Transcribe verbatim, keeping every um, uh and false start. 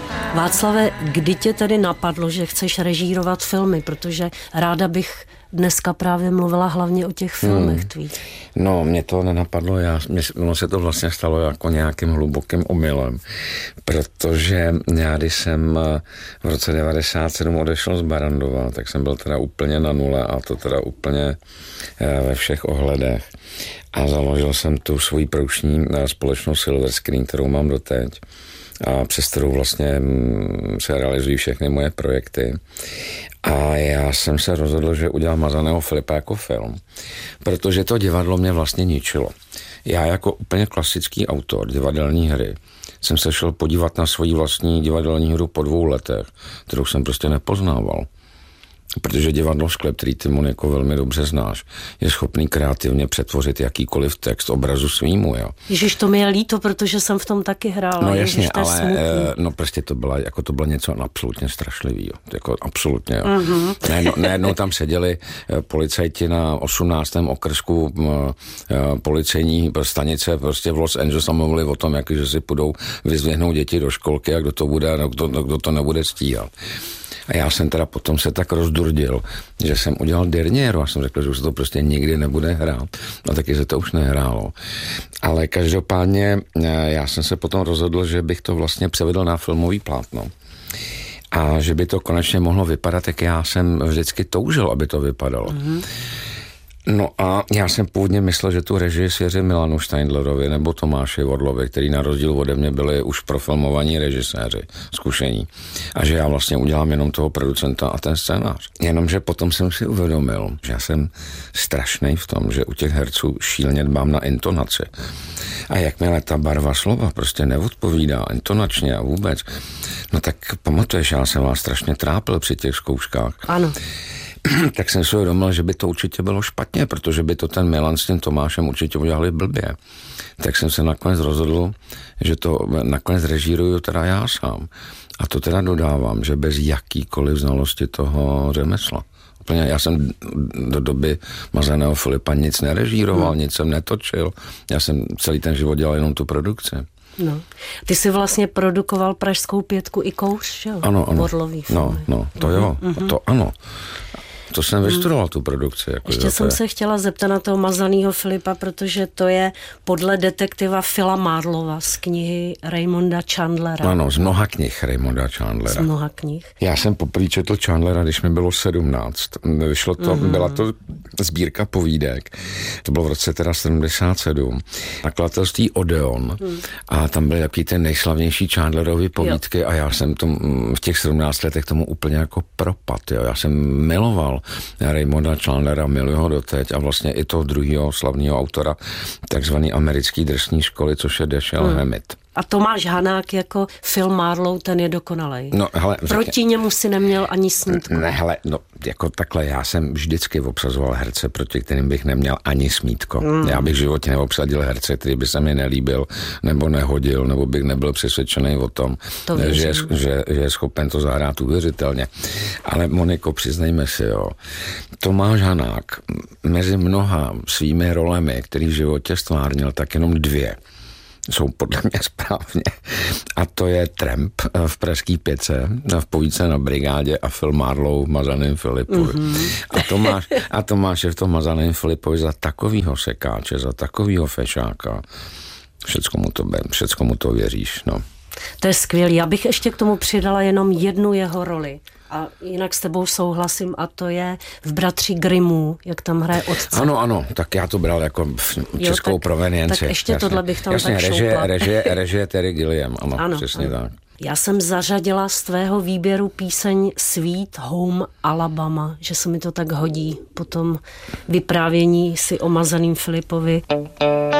Václave, kdy tě tedy napadlo, že chceš režírovat filmy, protože ráda bych dneska právě mluvila hlavně o těch filmech hmm. tvých. No, mě to nenapadlo, já, ono se to vlastně stalo jako nějakým hlubokým omylem, protože já, když jsem v roce devadesát sedm odešel z Barrandova, tak jsem byl teda úplně na nule a to teda úplně ve všech ohledech. A založil jsem tu svoji produkční společnost Silver Screen, kterou mám doteď, a přes kterou vlastně se realizují všechny moje projekty. A já jsem se rozhodl, že udělám Mazaného Filipa jako film, protože to divadlo mě vlastně ničilo. Já jako úplně klasický autor divadelní hry jsem se šel podívat na svoji vlastní divadelní hru po dvou letech, kterou jsem prostě nepoznával. Protože divadlo Sklep, který ty, Moniko, velmi dobře znáš, je schopný kreativně přetvořit jakýkoliv text obrazu svýmu, jo. Ježiš, to mi je líto, protože jsem v tom taky hrála. No jasně, Ježiš, ale e, no prostě to bylo, jako to bylo něco absolutně strašlivého. Jako absolutně, jo. Mm-hmm. Najednou, najednou tam seděli policajti na osmnáctém okrsku e, policejní stanice prostě v Los Angeles a mluvili o tom, jak, že si půjdou vyzvěhnout děti do školky a kdo to bude a kdo, kdo to nebude stíhat. A já jsem teda potom se tak rozdurdil, že jsem udělal derniéru a jsem řekl, že už se to prostě nikdy nebude hrát. No taky se to už nehrálo. Ale každopádně já jsem se potom rozhodl, že bych to vlastně převedl na filmový plátno. A že by to konečně mohlo vypadat, jak já jsem vždycky toužil, aby to vypadalo. Mm-hmm. No a já jsem původně myslel, že tu režii svěřím Milanu Steindlerovi nebo Tomáši Vodlovi, který na rozdíl ode mě byli už profilmovaní režiséři, zkušení. A že já vlastně udělám jenom toho producenta a ten scénář. Jenomže potom jsem si uvědomil, že já jsem strašnej v tom, že u těch herců šíleně dbám na intonaci. A jakmile ta barva slova prostě neodpovídá intonačně a vůbec, no tak pamatuješ, já jsem vás strašně trápil při těch zkouškách. Ano. Tak jsem si uvědomil, že by to určitě bylo špatně, protože by to ten Milan s tím Tomášem určitě udělali blbě. Tak jsem se nakonec rozhodl, že to nakonec režíruju teda já sám. A to teda dodávám, že bez jakýkoliv znalosti toho řemesla. Úplně, já jsem do doby Mazaného Filipa nic nerežíroval, hmm. nic jsem netočil. Já jsem celý ten život dělal jenom tu produkci. No. Ty jsi vlastně produkoval Pražskou pětku i Kouř, jo? Ano, ano. Bodlový no, filmy. no, to jo, mm-hmm. to ano. To jsem vystudoval, tu produkci. Jako Ještě jsem se chtěla zeptat na toho Mazanýho Filipa, protože to je podle detektiva Phila Marlowa z knihy Raymonda Chandlera. Ano, z mnoha knih Raymonda Chandlera. Z mnoha knih. Já jsem poprvé četl Chandlera, když mi bylo sedmnáct. Vyšlo to, mm-hmm. byla to sbírka povídek. To bylo v roce teda sedmdesát sedm. Nakladatelství Odeon. Mm. A tam byly jaký ty nejslavnější Chandlerovy povídky jo. A já jsem tom, v těch sedmnácti letech tomu úplně jako propad. Jo. Já jsem miloval Raymonda Chandlera, miluji ho doteď a vlastně i toho druhého slavného autora takzvaný americký drsní školy, což je Dashiell hmm. Hammett. A Tomáš Hanák jako Phil Marlowe, ten je dokonalej. No, hele, Proti řekne, němu si neměl ani smítku. Ne, hele, no, jako takhle, já jsem vždycky obsazoval herce, proti kterým bych neměl ani smítko. Mm. Já bych v životě neobsadil herce, který by se mi nelíbil, nebo nehodil, nebo bych nebyl přesvědčený o tom, to že, je, že, že je schopen to zahrát uvěřitelně. Ale Moniko, přiznejme si, jo, Tomáš Hanák mezi mnoha svými rolemi, který v životě stvárnil, tak jenom dvě jsou podle mě správně. A to je Tramp v Pražský pětce, v povídce Na brigádě a Phil Marlowe v Mazaném Filipovi. Mm-hmm. A, Tomáš, a Tomáš je v tom Mazaném Filipovi za takovýho sekáče, za takovýho fešáka. Všecko mu to, všecko mu to věříš, no. To je skvělý. Já bych ještě k tomu přidala jenom jednu jeho roli. A jinak s tebou souhlasím, a to je v Bratři Grimmů, jak tam hraje otce. Ano, ano, tak já to bral jako českou jo, tak, provenienci. Tak ještě jasně. Tohle bych tam jasně, tak režie, šoupla. režie, režie Terry Gilliam, ano, ano přesně ano. tak. Já jsem zařadila z tvého výběru píseň Sweet Home Alabama, že se mi to tak hodí po tom vyprávění si o Mazaným Filipovi.